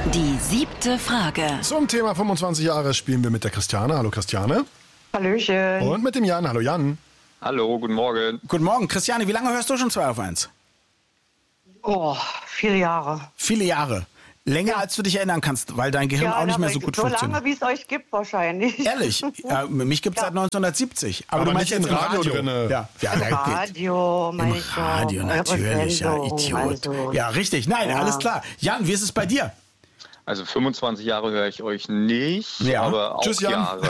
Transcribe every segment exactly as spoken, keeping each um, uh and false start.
Die siebte Frage. Zum Thema fünfundzwanzig Jahre spielen wir mit der Christiane. Hallo Christiane. Hallöchen. Und mit dem Jan. Hallo Jan. Hallo, guten Morgen. Guten Morgen. Christiane, wie lange hörst du schon zwei auf eins? Oh, viele Jahre. Viele Jahre. Länger, als du dich erinnern kannst, weil dein Gehirn auch nicht mehr so gut so funktioniert. So lange, wie es euch gibt wahrscheinlich. Ehrlich? Ja, mich gibt es Ja. seit neunzehnhundertsiebzig. Aber, Aber du meinst nicht jetzt im Radio drinne. Ja, ja Im da geht- Radio, meine Im ich doch. Radio, Eure natürlich, ja, Sendung, Idiot. also. Ja, richtig. Nein, Ja. alles klar. Jan, wie ist es bei dir? Also fünfundzwanzig Jahre höre ich euch nicht, Ja. aber auch Tschüss, Jan. Jahre.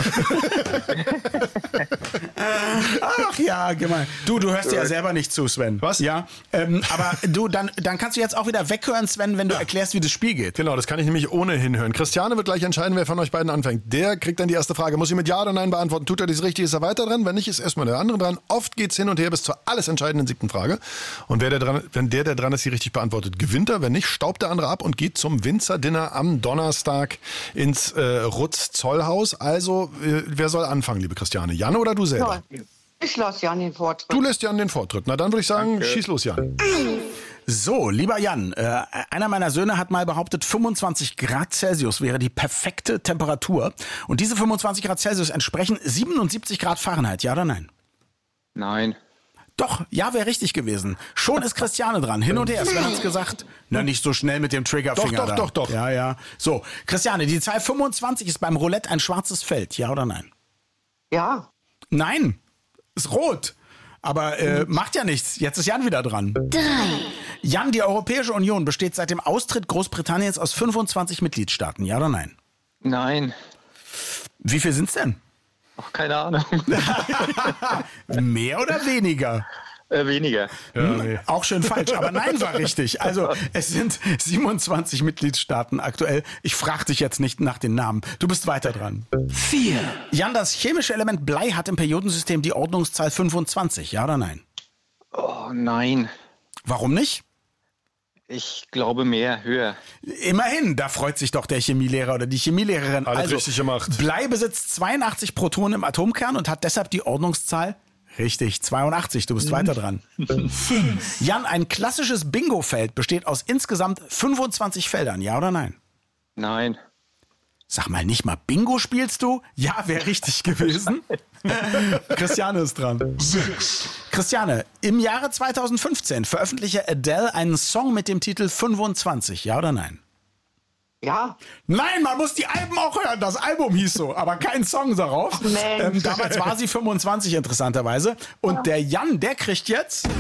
Ach ja, gemein. Du, du hörst dir ja selber nicht zu, Sven. Was? Ja, ähm, aber du, dann, dann kannst du jetzt auch wieder weghören, Sven, wenn du erklärst, wie das Spiel geht. Genau, das kann ich nämlich ohnehin hören. Christiane wird gleich entscheiden, wer von euch beiden anfängt. Der kriegt dann die erste Frage. Muss sie mit Ja oder Nein beantworten. Tut er dies richtig, ist er weiter dran. Wenn nicht, ist erstmal der andere dran. Oft geht's hin und her bis zur alles entscheidenden siebten Frage. Und wer der dran, wenn der, der dran ist, sie richtig beantwortet, gewinnt er. Wenn nicht, staubt der andere ab und geht zum Winzer-Dinner am Donnerstag ins äh, Rutz-Zollhaus. Also, äh, wer soll anfangen, liebe Christiane? Jan oder du selber? Ja, ich lasse Jan den Vortritt. Du lässt Jan den Vortritt. Na, dann würde ich sagen, schieß los, Jan. So, lieber Jan, äh, einer meiner Söhne hat mal behauptet, fünfundzwanzig Grad Celsius wäre die perfekte Temperatur. Und diese fünfundzwanzig Grad Celsius entsprechen siebenundsiebzig Grad Fahrenheit. Ja oder nein? Nein. Doch, ja, wäre richtig gewesen. Schon ist Christiane dran. Hin und her, Sven hat's gesagt. Na, nicht so schnell mit dem Triggerfinger. Doch, doch, da. doch, doch. Ja, ja. So, Christiane, die Zahl fünfundzwanzig ist beim Roulette ein schwarzes Feld. Ja oder nein? Ja. Nein, ist rot. Aber äh, macht ja nichts. Jetzt ist Jan wieder dran. Drei. Jan, die Europäische Union besteht seit dem Austritt Großbritanniens aus fünfundzwanzig Mitgliedstaaten. Ja oder nein? Nein. Wie viel sind's denn? Ach, keine Ahnung. Mehr oder weniger? äh, weniger. Ja, nee. Auch schön falsch, aber nein war richtig. Also es sind siebenundzwanzig Mitgliedstaaten aktuell. Ich frage dich jetzt nicht nach den Namen. Du bist weiter dran. Vier. Jan, das chemische Element Blei hat im Periodensystem die Ordnungszahl fünfundzwanzig. Ja oder nein? Oh, nein. Warum nicht? Ich glaube mehr, höher. Immerhin, da freut sich doch der Chemielehrer oder die Chemielehrerin. Alles also, richtig gemacht. Blei besitzt zweiundachtzig Protonen im Atomkern und hat deshalb die Ordnungszahl, richtig, zweiundachtzig. Du bist weiter dran. Jan, ein klassisches Bingo-Feld besteht aus insgesamt fünfundzwanzig Feldern. Ja oder nein? Nein. Sag mal, nicht mal Bingo spielst du? Ja, wäre richtig gewesen. Christiane ist dran. sechs, Christiane, im Jahre zweitausendfünfzehn veröffentlichte Adele einen Song mit dem Titel fünfundzwanzig. Ja oder nein? Ja. Nein, man muss die Alben auch hören. Das Album hieß so, aber kein Song darauf. Mensch. Ähm, damals war sie fünfundzwanzig interessanterweise. Und der Jan, der kriegt jetzt...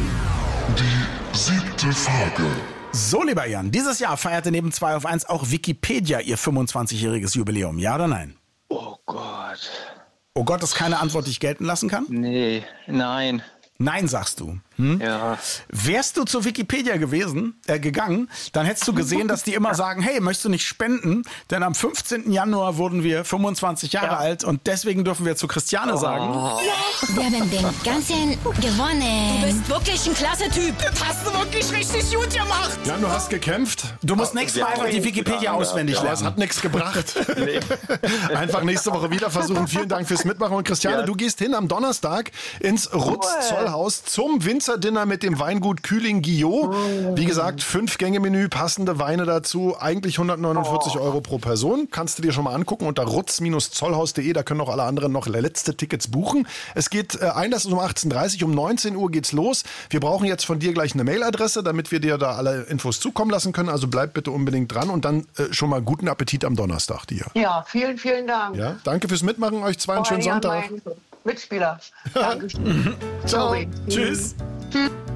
siebte Frage. So, lieber Jan, dieses Jahr feierte neben zwei auf eins auch Wikipedia ihr fünfundzwanzigjähriges Jubiläum. Ja oder nein? Oh Gott. Oh Gott, ist keine Antwort, die ich gelten lassen kann? Nee, nein. Nein, sagst du. Hm? Ja. Wärst du zu Wikipedia gewesen, äh, gegangen, dann hättest du gesehen, dass die immer sagen, hey, möchtest du nicht spenden? Denn am fünfzehnten Januar wurden wir fünfundzwanzig Jahre alt und deswegen dürfen wir zu Christiane sagen. Wir haben den ganzen gewonnen. Du bist wirklich ein klasse Typ. Das hast du wirklich richtig gut gemacht. Jan, du hast gekämpft. Du musst nächstes Mal einfach die Wikipedia auswendig Aber es lernen. hat nichts gebracht. Einfach nächste Woche wieder versuchen. Vielen Dank fürs Mitmachen. Und Christiane, Ja. du gehst hin am Donnerstag ins Rutz-Zollhaus zum Winzerdinner mit dem Weingut Kühling-Guillot. Wie gesagt, Fünf-Gänge-Menü, passende Weine dazu. Eigentlich hundertneunundvierzig Euro pro Person. Kannst du dir schon mal angucken unter rutz zollhaus punkt de. Da können auch alle anderen noch letzte Tickets buchen. Es geht äh, Einlass ist um achtzehn Uhr dreißig. Um neunzehn Uhr geht's los. Wir brauchen jetzt von dir gleich eine Mailadresse, damit wir dir da alle Infos zukommen lassen können. Also bleib bitte unbedingt dran und dann äh, schon mal guten Appetit am Donnerstag dir. Ja, vielen, vielen Dank. Ja, danke fürs Mitmachen. Euch zwei einen schönen Jan, Sonntag. mein Mitspieler. Dankeschön. Ciao. Sorry. Tschüss. Tschüss.